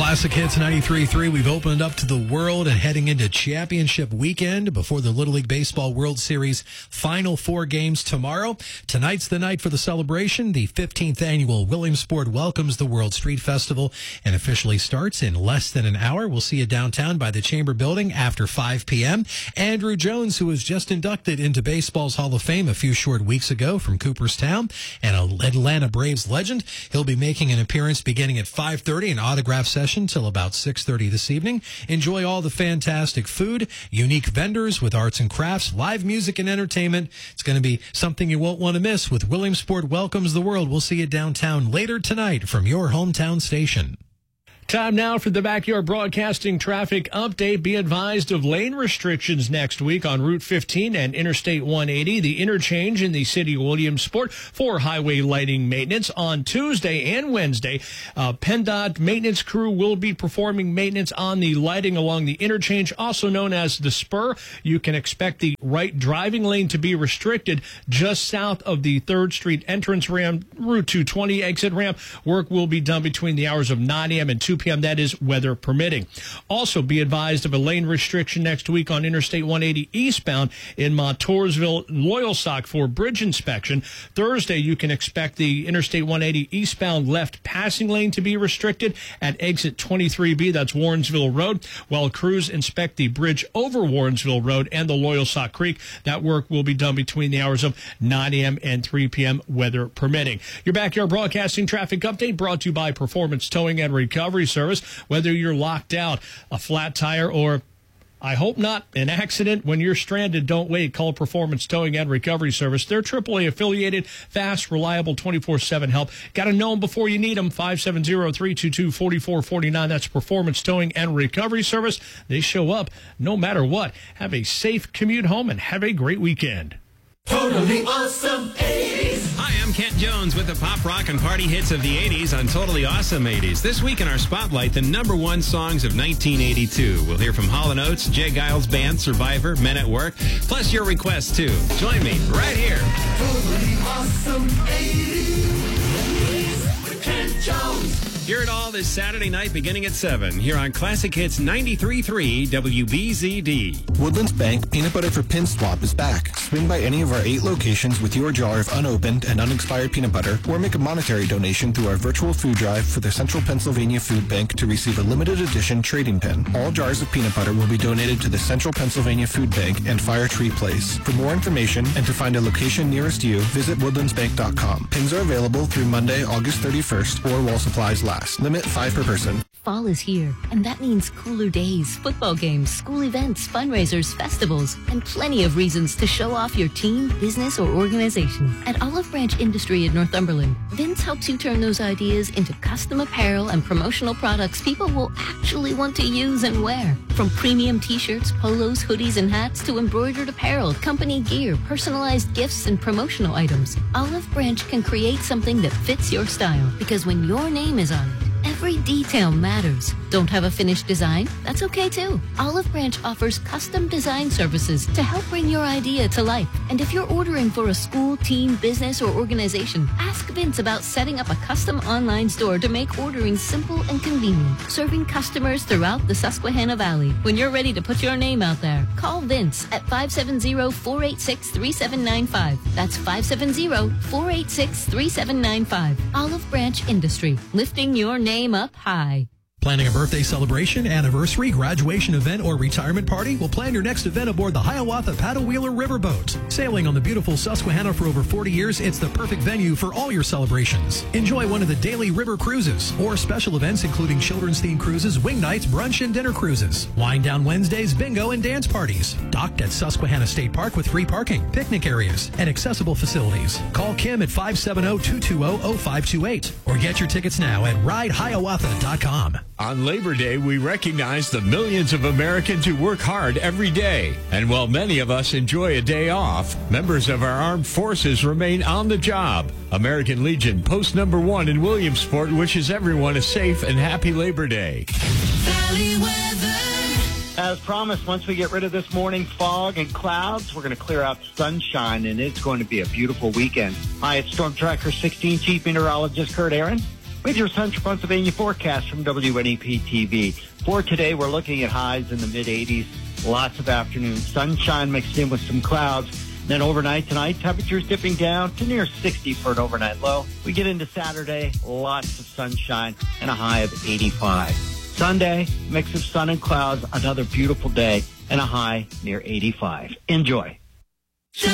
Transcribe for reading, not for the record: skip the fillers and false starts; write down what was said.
Classic Hits 93.3. We've opened up to the world and heading into championship weekend before the Little League Baseball World Series final 4 games tomorrow. Tonight's the night for the celebration. The 15th annual Williamsport Welcomes the World Street Festival and officially starts in less than an hour. We'll see you downtown by the Chamber Building after 5 p.m. Andrew Jones, who was just inducted into baseball's Hall of Fame a few short weeks ago from Cooperstown, and an Atlanta Braves legend, he'll be making an appearance beginning at 5:30, an autograph session till about 6:30 this evening. Enjoy all the fantastic food, unique vendors with arts and crafts, live music and entertainment. It's going to be something you won't want to miss with Williamsport Welcomes the World. We'll see you downtown later tonight from your hometown station. Time now for the Backyard Broadcasting traffic update. Be advised of lane restrictions next week on Route 15 and Interstate 180, the interchange in the city of Williamsport for highway lighting maintenance. On Tuesday and Wednesday, PennDOT maintenance crew will be performing maintenance on the lighting along the interchange, also known as the Spur. You can expect the right driving lane to be restricted just south of the 3rd Street entrance ramp, Route 220 exit ramp. Work will be done between the hours of 9 a.m. and 2 p.m. That is weather permitting. Also be advised of a lane restriction next week on Interstate 180 eastbound in Montoursville, Loyalsock for bridge inspection. Thursday, you can expect the Interstate 180 eastbound left passing lane to be restricted at exit 23B, that's Warrensville Road, while crews inspect the bridge over Warrensville Road and the Loyalsock Creek. That work will be done between the hours of 9 a.m. and 3 p.m., weather permitting. Your Backyard Broadcasting traffic update brought to you by Performance Towing and Recovery Service. Whether you're locked out, a flat tire, or I hope not, an accident, when you're stranded, don't wait. Call Performance Towing and Recovery Service. They're AAA affiliated, fast, reliable, 24/7 help. Got to know them before you need them. 570-322-4449. That's Performance Towing and Recovery Service. They show up no matter what. Have a safe commute home and have a great weekend. Totally Awesome 80s. Hi, I'm Kent Jones with the pop, rock, and party hits of the 80s on Totally Awesome 80s. This week in our spotlight, the #1 songs of 1982. We'll hear from Hall & Oates, Jay Giles Band, Survivor, Men at Work, plus your requests, too. Join me right here. Totally Awesome 80s with Kent Jones. Hear it all this Saturday night beginning at 7 here on Classic Hits 93.3 WBZD. Woodlands Bank Peanut Butter for Pin Swap is back. Swing by any of our 8 locations with your jar of unopened and unexpired peanut butter, or make a monetary donation through our virtual food drive for the Central Pennsylvania Food Bank to receive a limited edition trading pin. All jars of peanut butter will be donated to the Central Pennsylvania Food Bank and Fire Tree Place. For more information and to find a location nearest you, visit woodlandsbank.com. Pins are available through Monday, August 31st, or while supplies last. Limit 5 per person. Fall is here, and that means cooler days, football games, school events, fundraisers, festivals, and plenty of reasons to show off your team, business, or organization. At Olive Branch Industry in Northumberland, Vince helps you turn those ideas into custom apparel and promotional products people will actually want to use and wear. From premium t-shirts, polos, hoodies, and hats to embroidered apparel, company gear, personalized gifts, and promotional items, Olive Branch can create something that fits your style, because when your name is on it, every detail matters. Don't have a finished design? That's okay too. Olive Branch offers custom design services to help bring your idea to life. And if you're ordering for a school, team, business, or organization, ask Vince about setting up a custom online store to make ordering simple and convenient, serving customers throughout the Susquehanna Valley. When you're ready to put your name out there, call Vince at 570-486-3795. That's 570-486-3795. Olive Branch Industry, lifting your name up high. Planning a birthday celebration, anniversary, graduation event, or retirement party? Well, plan your next event aboard the Hiawatha Paddle Wheeler Riverboat. Sailing on the beautiful Susquehanna for over 40 years, it's the perfect venue for all your celebrations. Enjoy one of the daily river cruises or special events including children's-themed cruises, wing nights, brunch, and dinner cruises. Wind down Wednesdays, bingo, and dance parties. Docked at Susquehanna State Park with free parking, picnic areas, and accessible facilities. Call Kim at 570-220-0528 or get your tickets now at ridehiawatha.com. On Labor Day, we recognize the millions of Americans who work hard every day. And while many of us enjoy a day off, members of our armed forces remain on the job. American Legion, post #1 in Williamsport, wishes everyone a safe and happy Labor Day. Valley weather. As promised, once we get rid of this morning fog and clouds, we're going to clear out sunshine, and it's going to be a beautiful weekend. Hi, it's Storm Tracker 16 Chief Meteorologist Kurt Aaron. with your Central Pennsylvania forecast from WNEP TV. For today, we're looking at highs in the mid-80s, lots of afternoon sunshine mixed in with some clouds. Then overnight tonight, temperatures dipping down to near 60 for an overnight low. We get into Saturday, lots of sunshine and a high of 85. Sunday, mix of sun and clouds, another beautiful day and a high near 85. Enjoy.